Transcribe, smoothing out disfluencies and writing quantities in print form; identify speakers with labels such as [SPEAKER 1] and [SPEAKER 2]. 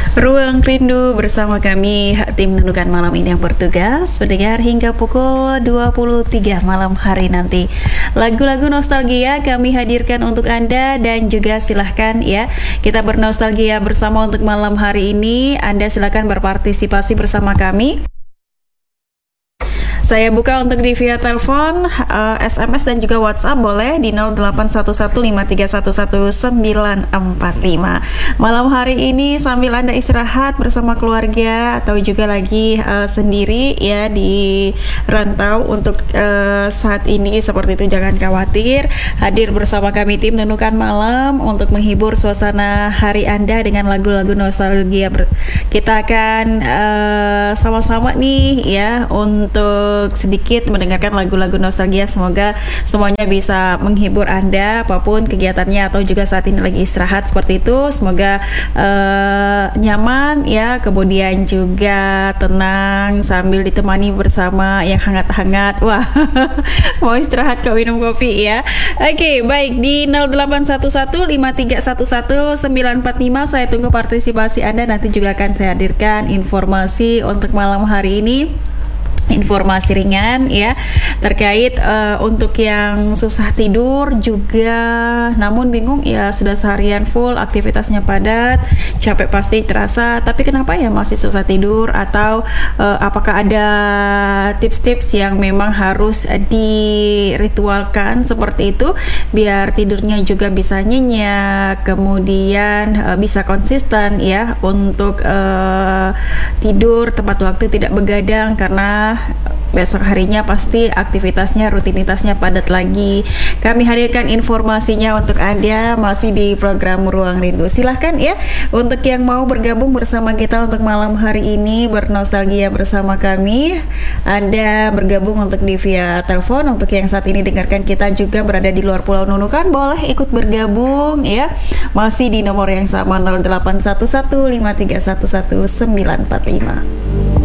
[SPEAKER 1] Ruang Rindu bersama kami, tim Nunukan malam ini yang bertugas mendengar hingga pukul 23 malam hari nanti. Lagu-lagu nostalgia kami hadirkan untuk Anda dan juga silahkan ya, kita bernostalgia bersama untuk malam hari ini. Anda silahkan berpartisipasi bersama kami. Saya buka untuk di via telepon, SMS dan juga WhatsApp boleh di 081153111945. Malam hari ini sambil Anda istirahat bersama keluarga atau juga lagi sendiri ya di rantau untuk saat ini seperti itu, jangan khawatir. Hadir bersama kami tim Nunukan Malam untuk menghibur suasana hari Anda dengan lagu-lagu nostalgia. Kita akan sama-sama nih ya untuk sedikit mendengarkan lagu-lagu nostalgia. Semoga semuanya bisa menghibur Anda apapun kegiatannya atau juga saat ini lagi istirahat seperti itu. Semoga nyaman ya, kemudian juga tenang sambil ditemani bersama yang hangat-hangat. Wah, mau istirahat kok minum kopi ya. Oke, baik, di 081153111945 saya tunggu partisipasi Anda. Nanti juga akan saya hadirkan informasi untuk malam hari ini. Informasi ringan ya terkait untuk yang susah tidur juga namun bingung ya, sudah seharian full aktivitasnya padat, capek pasti terasa, tapi kenapa ya masih susah tidur, atau apakah ada tips-tips yang memang harus diritualkan seperti itu biar tidurnya juga bisa nyenyak, kemudian bisa konsisten ya untuk tidur tepat waktu, tidak begadang karena besok harinya pasti aktivitasnya, rutinitasnya padat lagi. Kami hadirkan informasinya untuk Anda masih di program Ruang Rindu. Silahkan ya untuk yang mau bergabung bersama kita untuk malam hari ini bernostalgia bersama kami. Anda bergabung untuk di via telepon. Untuk yang saat ini dengarkan kita juga berada di luar Pulau Nunukan, boleh ikut bergabung ya. Masih di nomor yang sama 081153111945.